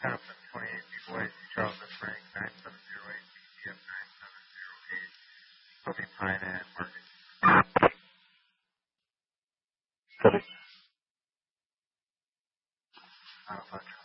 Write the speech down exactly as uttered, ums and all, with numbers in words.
Thompson, twenty-eight people, A C Charles and Frank, nine seven zero eight, B T F nine seven zero eight, Sophie Pine and Market. Setting. Alpha